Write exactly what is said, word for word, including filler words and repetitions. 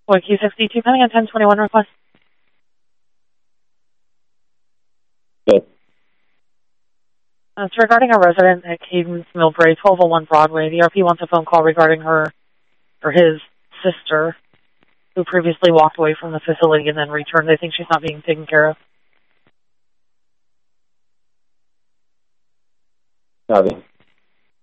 Boy Q sixty-two, pending on ten twenty-one request. Good. Uh, it's regarding a resident at Cadence Millbrae, twelve oh one Broadway. The R P wants a phone call regarding her, or his sister, who previously walked away from the facility and then returned. They think she's not being taken care of. Copy.